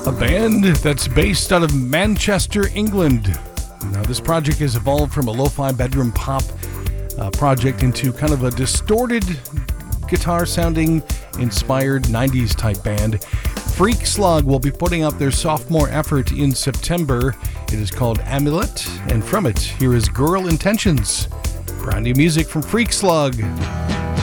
a band that's based out of Manchester, England. Now, this project has evolved from a lo-fi bedroom pop project into kind of a distorted guitar-sounding, inspired 90s type band. Freak Slug will be putting out their sophomore effort in September. It is called Amulet, and from it, here is Girl Intentions. Brand new music from Freak Slug.